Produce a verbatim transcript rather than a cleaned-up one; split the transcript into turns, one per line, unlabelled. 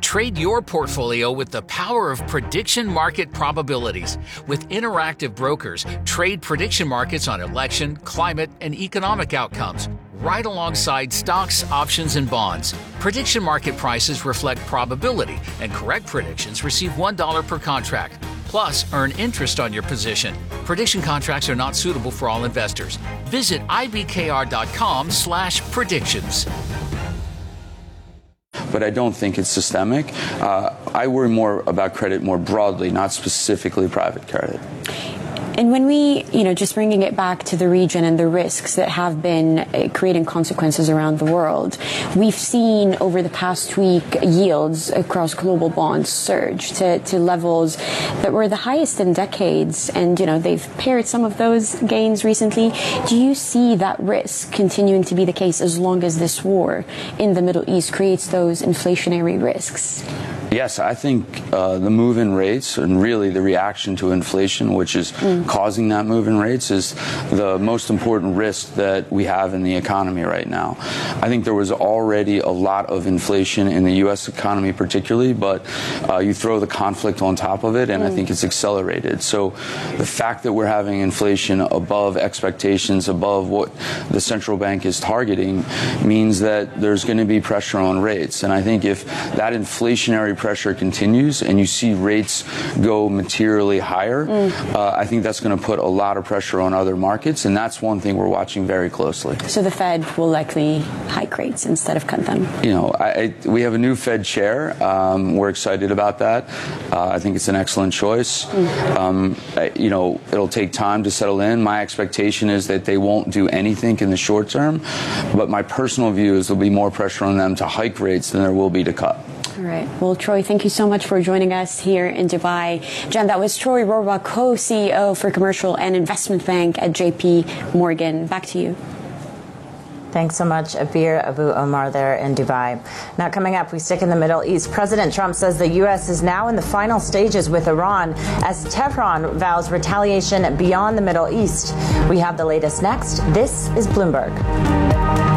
Trade your portfolio with the power of prediction market probabilities. With interactive brokers, trade prediction markets on election, climate, and economic outcomes, right alongside stocks, options, and bonds. Prediction market prices reflect probability, and correct predictions receive one dollar per contract. Plus, earn interest on your position. Prediction contracts are not suitable for all investors. Visit ibkr.com slash predictions.
But I don't think it's systemic. Uh, I worry more about credit more broadly, not specifically private credit.
And when we, you know, just bringing it back to the region and the risks that have been uh, creating consequences around the world, we've seen over the past week yields across global bonds surge to, to levels that were the highest in decades. And, you know, they've paired some of those gains recently. Do you see that risk continuing to be the case as long as this war in the Middle East creates those inflationary risks?
Yes, I think uh, the move in rates and really the reaction to inflation, which is mm. causing that move in rates, is the most important risk that we have in the economy right now. I think there was already a lot of inflation in the U S economy particularly, but uh, you throw the conflict on top of it, and mm. I think it's accelerated. So the fact that we're having inflation above expectations, above what the central bank is targeting, means that there's going to be pressure on rates. And I think if that inflationary pressure continues and you see rates go materially higher, mm. uh, I think that's going to put a lot of pressure on other markets, and that's one thing we're watching very closely.
So the Fed will likely hike rates instead of cut them?
You know, I, I, we have a new Fed chair. Um, we're excited about that. Uh, I think it's an excellent choice. Mm. Um, I, you know, it'll take time to settle in. My expectation is that they won't do anything in the short term, but my personal view is there'll be more pressure on them to hike rates than there will be to cut.
All right. Well, Troy, thank you so much for joining us here in Dubai. Jen, that was Troy Rohrbach, co-C E O for Commercial and Investment Bank at J P Morgan. Back to you.
Thanks so much, Abir Abu Omar there in Dubai. Now, coming up, we stick in the Middle East. President Trump says the U S is now in the final stages with Iran as Tehran vows retaliation beyond the Middle East. We have the latest next. This is Bloomberg.